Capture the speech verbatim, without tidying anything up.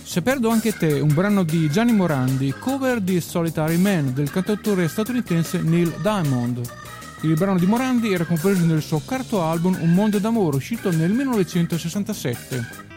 Se perdo anche te, un brano di Gianni Morandi, cover di Solitary Man del cantautore statunitense Neil Diamond. Il brano di Morandi era compreso nel suo quarto album Un mondo d'amore, uscito nel millenovecentosessantasette.